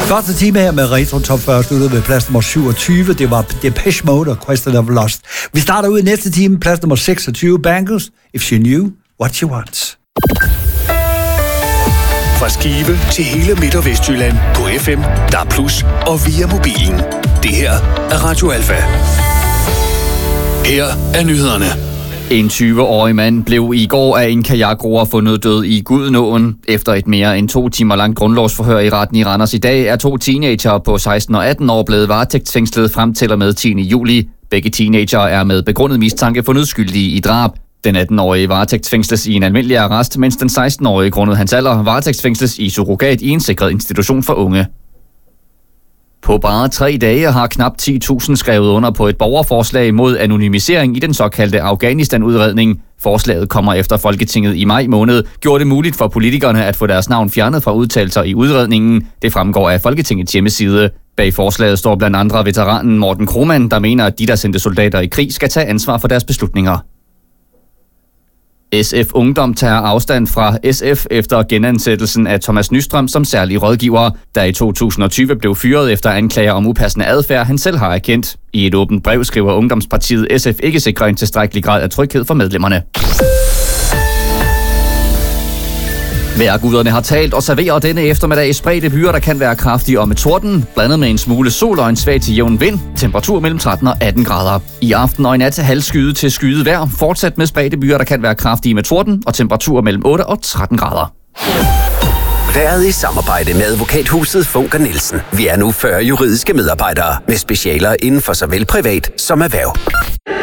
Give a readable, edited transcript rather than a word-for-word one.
Første time her med Retro Top 40 sluttede med plads nummer 27. Det var Depeche Mode og Question of Lost. Vi starter ud i næste time, plads nummer 26, Bangles, If She Knew What She Wants. Fra Skive til hele Midt- og Vestjylland på FM, DAB+ og via mobilen. Det her er Radio Alfa. Her er nyhederne. En 20-årig mand blev i går af en kajakroer fundet død i Gudenåen. Efter et mere end 2 timer langt grundlovsforhør i retten i Randers i dag, er 2 teenager på 16 og 18 år blevet varetægtsfængslet frem til og med 10. juli. Begge teenager er med begrundet mistanke fundet skyldige i drab. Den 18-årige varetægtsfængsles i en almindelig arrest, mens den 16-årige grundet hans alder varetægtsfængsles i surrogat i en sikret institution for unge. På bare 3 dage har knap 10.000 skrevet under på et borgerforslag mod anonymisering i den såkaldte Afghanistan-udredning. Forslaget kommer efter Folketinget i maj måned gjorde det muligt for politikerne at få deres navn fjernet fra udtalelser i udredningen. Det fremgår af Folketingets hjemmeside. Bag forslaget står blandt andre veteranen Morten Krohmann, der mener, at de, der sendte soldater i krig, skal tage ansvar for deres beslutninger. SF Ungdom tager afstand fra SF efter genansættelsen af Thomas Nystrøm som særlig rådgiver, der i 2020 blev fyret efter anklager om upassende adfærd, han selv har erkendt. I et åbent brev skriver Ungdomspartiet SF ikke sikrer en tilstrækkelig grad af tryghed for medlemmerne. Vejrguderne har talt og serverer denne eftermiddag i spredte byer, der kan være kraftige og med torden, blandet med en smule sol og en svag til jævn vind, temperatur mellem 13 og 18 grader. I aften og i nat halvskyet til skyet vejr, fortsat med spredte byer, der kan være kraftige med torden og temperatur mellem 8 og 13 grader. Været i samarbejde med advokathuset Funker Nielsen. Vi er nu 40 juridiske medarbejdere med specialer inden for såvel privat som erhverv.